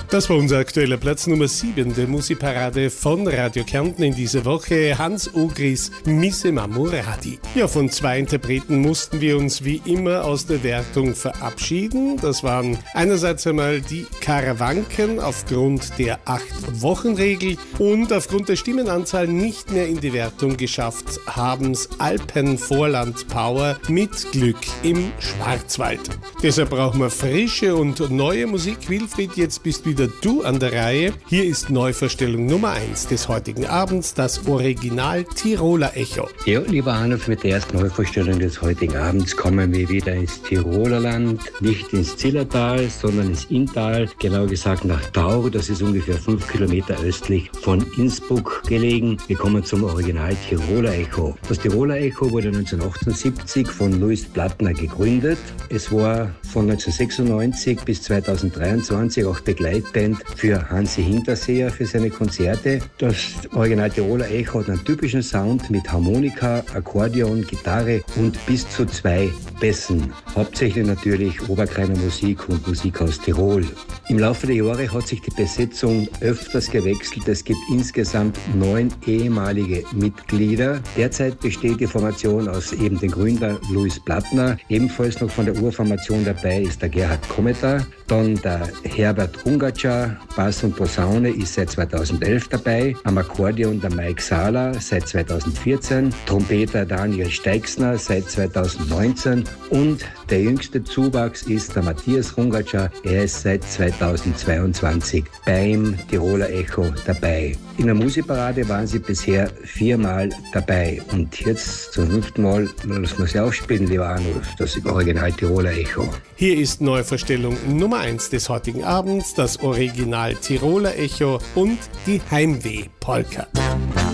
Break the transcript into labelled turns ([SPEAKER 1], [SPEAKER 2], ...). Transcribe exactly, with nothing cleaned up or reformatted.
[SPEAKER 1] Das war unser aktueller Platz Nummer sieben der Musikparade von Radio Kärnten in dieser Woche. Hans Ogris, Mise Mamuradi. Ja, von zwei Interpreten mussten wir uns wie immer aus der Wertung verabschieden. Das waren einerseits einmal die Karawanken aufgrund der acht-Wochen-Regel und aufgrund der Stimmenanzahl nicht mehr in die Wertung geschafft haben's Alpenvorland Power mit Glück im Schwarzwald. Deshalb brauchen wir frische und neue Musik. Wilfried, jetzt bist wieder du an der Reihe. Hier ist Neuvorstellung Nummer eins des heutigen Abends, das Original Tiroler Echo.
[SPEAKER 2] Ja, lieber Arnulf, mit der ersten Neuvorstellung des heutigen Abends kommen wir wieder ins Tiroler Land, nicht ins Zillertal, sondern ins Inntal, genau gesagt nach Tau. Das ist ungefähr fünf Kilometer östlich von Innsbruck gelegen. Wir kommen zum Original Tiroler Echo. Das Tiroler Echo wurde neunzehnhundertachtundsiebzig von Louis Plattner gegründet. Es war von neunzehnhundertsechsundneunzig bis zweitausenddreiundzwanzig auch Begleitband für Hansi Hinterseher für seine Konzerte. Das Original Tiroler Echo hat einen typischen Sound mit Harmonika, Akkordeon, Gitarre und bis zu zwei Bässen. Hauptsächlich natürlich Oberkreiner Musik und Musik aus Tirol. Im Laufe der Jahre hat sich die Besetzung öfters gewechselt. Es gibt insgesamt neun ehemalige Mitglieder. Derzeit besteht die Formation aus eben den Gründer Louis Plattner. Ebenfalls noch von der Urformation dabei ist der Gerhard Kometer. Dann der Herbert Hungatscher, Bass und Posaune, ist seit zweitausendelf dabei. Am Akkordeon der Mike Sala seit zweitausendvierzehn. Trompeter Daniel Steixner seit zweitausendneunzehn. Und der jüngste Zuwachs ist der Matthias Hungatscher. Er ist seit zweitausendzweiundzwanzig beim Tiroler Echo dabei. In der Musikparade waren sie bisher viermal dabei. Und jetzt zum fünften Mal lassen wir sie aufspielen, lieber Arnulf, das Original Tiroler Echo.
[SPEAKER 1] Hier ist Neuvorstellung Nummer eins des heutigen Abends, das Original Tiroler Echo und die Heimweh-Polka.